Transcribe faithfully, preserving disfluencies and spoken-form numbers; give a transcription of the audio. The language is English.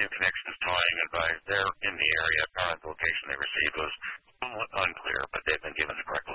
New Connections Towing advised they're in the area. Apparently the location they received was somewhat unclear, but they've been given the correct